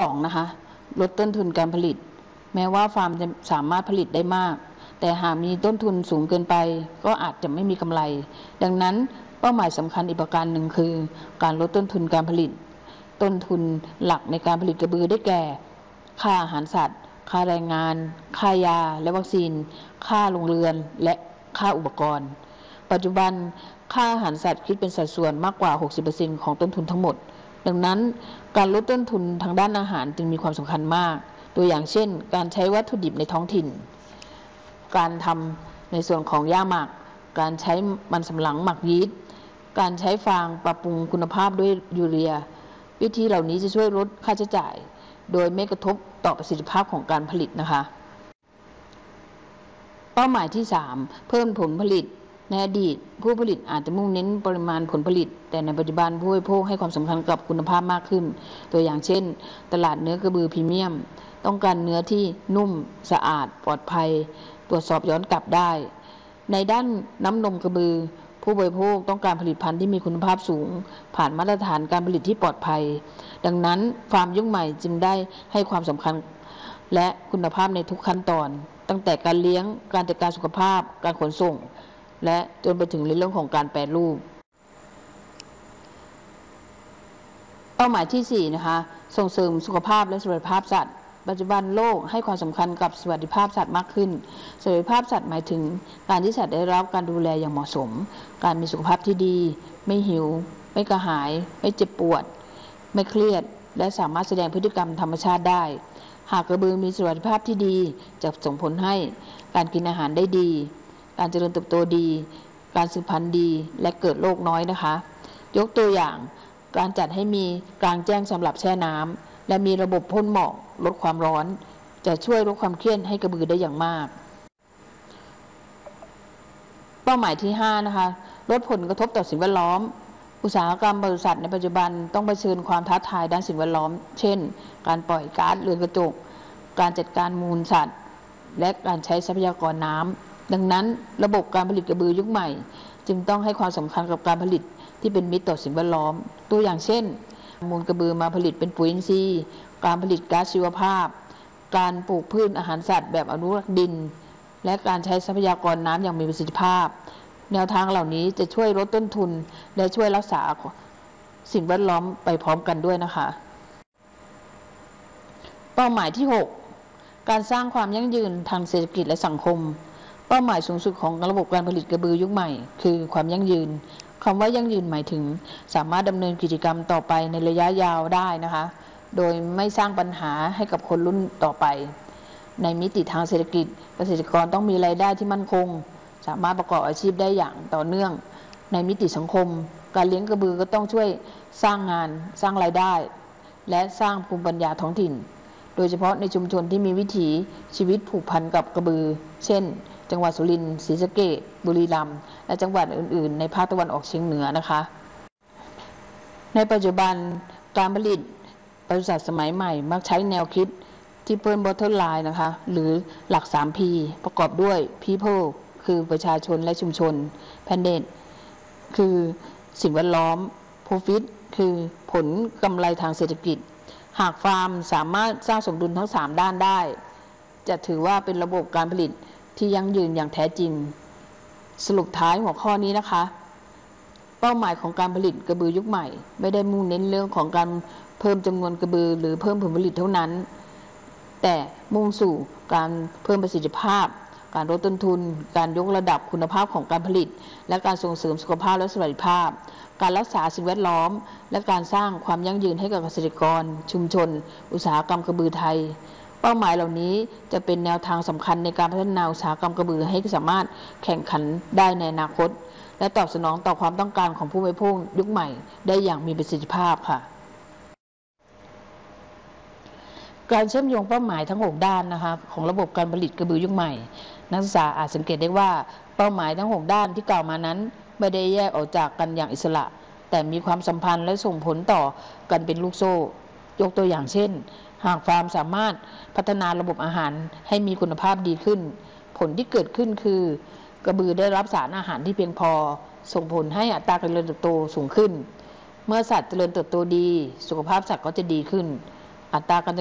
2นะคะลดต้นทุนการผลิตแม้ว่าฟาร์มจะสามารถผลิตได้มากแต่หากมีต้นทุนสูงเกินไปก็อาจจะไม่มีกำไรดังนั้นเป้าหมายสำคัญอีกประการหนึ่งคือการลดต้นทุนการผลิตต้นทุนหลักในการผลิตกระบือได้แก่ค่าอาหารสัตว์ค่าแรงงานค่ายาและวัคซีนค่าโรงเรือนและค่าอุปกรณ์ปัจจุบันค่าอาหารสัตว์คิดเป็นสัดส่วนมากกว่า 60% ของต้นทุนทั้งหมดดังนั้นการลดต้นทุนทางด้านอาหารจึงมีความสำคัญมากตัวอย่างเช่นการใช้วัตถุดิบในท้องถิ่นการทำในส่วนของหญ้าหมักการใช้มันสำปะหลังหมักยีสต์การใช้ฟางปรับปรุงคุณภาพด้วยยูเรียวิธีเหล่านี้จะช่วยลดค่าใช้จ่ายโดยไม่กระทบต่อประสิทธิภาพของการผลิตนะคะเป้าหมายที่ 3 เพิ่มผลผลิตในอดีตผู้ผลิตอาจจะมุ่งเน้นปริมาณผลผลิตแต่ในปัจจุบันผู้บริโภคให้ความสำคัญกับคุณภาพมากขึ้นตัวอย่างเช่นตลาดเนื้อกระบือพรีเมียมต้องการเนื้อที่นุ่มสะอาดปลอดภัยตรวจสอบย้อนกลับได้ในด้านน้ำนมกระบือผู้บริโภคต้องการผลิตภัณฑ์ที่มีคุณภาพสูงผ่านมาตรฐานการผลิตที่ปลอดภัยดังนั้นฟาร์มยุคใหม่จึงได้ให้ความสำคัญและคุณภาพในทุกขั้นตอนตั้งแต่การเลี้ยงการจัดการสุขภาพการขนส่งและจนไปถึงในเรื่องของการแปรรูปเป้าหมายที่ 4 นะคะส่งเสริมสุขภาพและสวัสดิภาพสัตว์ปัจจุบันโลกให้ความสำคัญกับสวัสดิภาพสัตว์มากขึ้นสวัสดิภาพสัตว์หมายถึงการที่สัตว์ได้รับการดูแลอย่างเหมาะสมการมีสุขภาพที่ดีไม่หิวไม่กระหายไม่เจ็บปวดไม่เครียดและสามารถแสดงพฤติกรรมธรรมชาติได้หากกระบือมีสวัสดิภาพที่ดีจะส่งผลให้การกินอาหารได้ดีการเจริญเติบโตดีการสืบพันธุ์ดีและเกิดโรคน้อยนะคะยกตัวอย่างการจัดให้มีกลางแจ้งสำหรับแช่น้ำและมีระบบพ่นหมอกลดความร้อนจะช่วยลดความเครียดให้กระบือได้อย่างมากเป้าหมายที่ 5 นะคะลดผลกระทบต่อสิ่งแวดล้อมอุตสาหกรรมปศุสัตว์ในปัจจุบันต้องเผชิญความท้าทายด้านสิ่งแวดล้อมเช่นการปล่อยก๊าซเรือนกระจกการจัดการมูลสัตว์และการใช้ทรัพยากรน้ำดังนั้นระบบการผลิตกระบือยุคใหม่จึงต้องให้ความสำคัญกับการผลิตที่เป็นมิตรต่อสิ่งแวดล้อมตัวอย่างเช่นมูลกระบือมาผลิตเป็นปุ๋ยอินทรีย์การผลิตก๊าซชีวภาพการปลูกพืชอาหารสัตว์แบบอนุรักษ์ดินและการใช้ทรัพยากรน้ำอย่างมีประสิทธิภาพแนวทางเหล่านี้จะช่วยลดต้นทุนและช่วยรักษาสิ่งแวดล้อมไปพร้อมกันด้วยนะคะเป้าหมายที่ 6 การสร้างความยั่งยืนทางเศรษฐกิจและสังคมเป้าหมายสูงสุดของระบบการผลิตกระบือยุคใหม่คือความยั่งยืนคำว่ายั่งยืนหมายถึงสามารถดำเนินกิจกรรมต่อไปในระยะยาวได้นะคะโดยไม่สร้างปัญหาให้กับคนรุ่นต่อไปในมิติทางเศรษฐกิจเกษตรกรต้องมีรายได้ที่มั่นคงสามารถประกอบอาชีพได้อย่างต่อเนื่องในมิติสังคมการเลี้ยงกระบือก็ต้องช่วยสร้างงานสร้างรายได้และสร้างภูมิปัญญาท้องถิ่นโดยเฉพาะในชุมชนที่มีวิถีชีวิตผูกพันกับกระบือเช่นจังหวัดสุรินทร์ศรีสะเกษบุรีรัมย์และจังหวัดอื่นๆในภาคตะวันออกเฉียงเหนือนะคะในปัจจุบันการผลิตปศุสัตว์สมัยใหม่มักใช้แนวคิดที่เพิ่ม bottom line นะคะหรือหลัก 3P ประกอบด้วย people คือประชาชนและชุมชน planet คือสิ่งแวดล้อม profit คือผลกำไรทางเศรษฐกิจหากฟาร์มสามารถสร้างสมดุลทั้ง3ด้านได้จะถือว่าเป็นระบบการผลิตที่ยั่งยืนอย่างแท้จริงสรุปท้ายหัวข้อนี้นะคะเป้าหมายของการผลิตกระบือยุคใหม่ไม่ได้มุ่งเน้นเรื่องของการเพิ่มจำนวนกระบือหรือเพิ่มผลผลิตเท่านั้นแต่มุ่งสู่การเพิ่มประสิทธิภาพการลดต้นทุนการยกระดับคุณภาพของการผลิตและการส่งเสริมสุขภาพและสวัสดิภาพการรักษาสิ่งแวดล้อมและการสร้างความยั่งยืนให้กับเกษตรกรชุมชนอุตสาหกรรมกระบือไทยเป้าหมายเหล่านี้จะเป็นแนวทางสำคัญในการพัฒนาอุตสาหกรรมกระบือให้สามารถแข่งขันได้ในอนาคตและตอบสนองต่อความต้องการของผู้บริโภคยุคใหม่ได้อย่างมีประสิทธิภาพค่ะการเชื่อมโยงเป้าหมายทั้ง6ด้านนะคะของระบบการผลิตกระบือยุคใหม่นักศึกษาอาจสังเกตได้ว่าเป้าหมายทั้ง6ด้านที่กล่าวมานั้นไม่ได้แยกออกจากกันอย่างอิสระแต่มีความสัมพันธ์และส่งผลต่อกันเป็นลูกโซ่ยกตัวอย่างเช่นหากฟาร์มสามารถพัฒนาระบบอาหารให้มีคุณภาพดีขึ้นผลที่เกิดขึ้นคือกระบือได้รับสารอาหารที่เพียงพอส่งผลให้อัตราการเจริญเติบโตสูงขึ้นเมื่อสัตว์เจริญเติบโตดีสุขภาพสัตว์ก็จะดีขึ้นอัตราการ